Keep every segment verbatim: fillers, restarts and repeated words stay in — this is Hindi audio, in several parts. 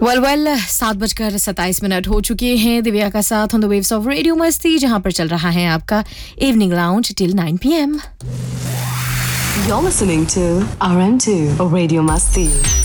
वेल वेल सात बजकर सत्ताईस मिनट हो चुके हैं। दिव्या का साथ on the waves of radio मस्ती, जहां पर चल रहा है आपका evening lounge till nine P M. You're listening to R M two Radio Masti.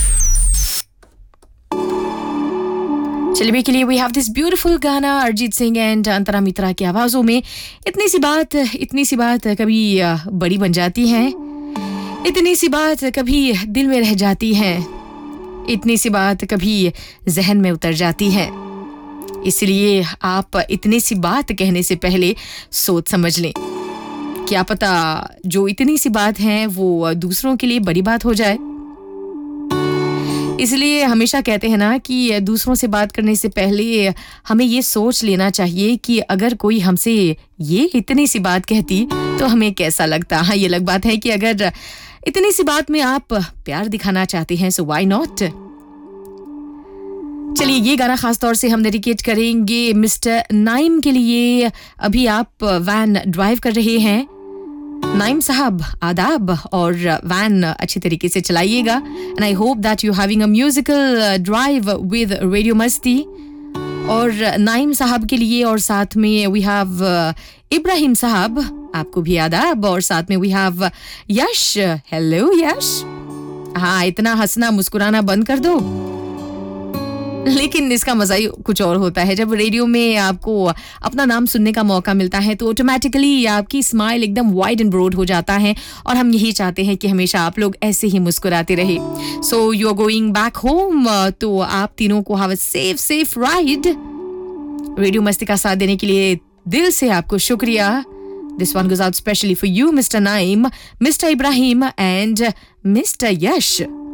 चलिए के लिए वी हैव दिस ब्यूटीफुल गाना अरिजीत सिंह एंड अंतरा मित्रा की आवाजों में। इतनी सी बात इतनी सी बात कभी बड़ी बन जाती है, इतनी सी बात कभी दिल में रह जाती है, इतनी सी बात कभी जहन में उतर जाती है। इसलिए आप इतनी सी बात कहने से पहले सोच समझ लें। क्या पता जो इतनी सी बात है वो दूसरों के लिए बड़ी बात हो जाए। इसलिए हमेशा कहते हैं ना कि दूसरों से बात करने से पहले हमें ये सोच लेना चाहिए कि अगर कोई हमसे ये इतनी सी बात कहती तो हमें कैसा लगता। हाँ, ये अलग बात है कि अगर इतनी सी बात में आप प्यार दिखाना चाहते हैं, सो व्हाई नॉट। चलिए ये गाना खास तौर से हम डेडिकेट करेंगे मिस्टर नाइम के लिए। अभी आप वैन ड्राइव कर रहे हैं, नाइम साहब आदाब, और वैन अच्छी तरीके से चलाइएगा। And I hope that you having a musical drive with radio मस्ती। और नाइम साहब के लिए और साथ में वी हैव इब्राहिम साहब, आपको भी आदाब। और साथ में वी हैव यश। हेलो यश। हाँ, इतना हंसना मुस्कुराना बंद कर दो। लेकिन इसका मजा ही कुछ और होता है जब रेडियो में आपको अपना नाम सुनने का मौका मिलता है, तो ऑटोमेटिकली आपकी स्माइल एकदम वाइड एंड ब्रॉड हो जाता है। और हम यही चाहते हैं कि हमेशा आप लोग ऐसे ही मुस्कुराते रहे। So you are going back home, तो आप तीनों को have a safe safe ride. Radio मस्ती का साथ देने के लिए दिल से आपको शुक्रिया। This one goes out specially for you mister नाइम, mister Ibrahim and mister Yash.